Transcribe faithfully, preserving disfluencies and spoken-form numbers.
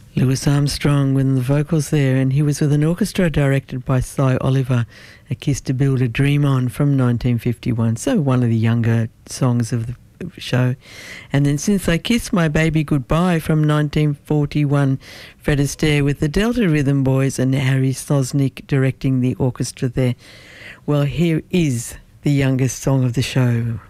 Louis Armstrong with the vocals there, and he was with an orchestra directed by Cy Oliver, A Kiss to Build a Dream On from nineteen fifty-one, so one of the younger songs of the show. And then Since I Kissed My Baby Goodbye from nineteen forty-one, Fred Astaire with the Delta Rhythm Boys and Harry Sosnick directing the orchestra there. Well, here is the youngest song of the show.